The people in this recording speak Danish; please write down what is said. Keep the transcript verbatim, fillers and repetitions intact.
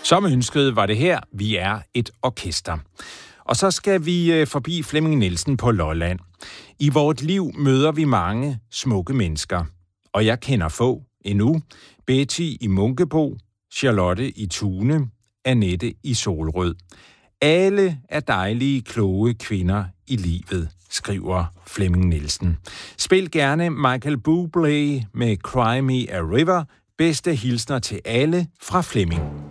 Som ønsket var det her, vi er et orkester. Og så skal vi forbi Flemming Nielsen på Lolland. I vort liv møder vi mange smukke mennesker. Og jeg kender få endnu. Betty i Munkebo, Charlotte i Tune, Annette i Solrød. Alle er dejlige, kloge kvinder i livet, skriver Flemming Nielsen. Spil gerne Michael Bublé med Cry Me a River. Bedste hilsner til alle fra Flemming.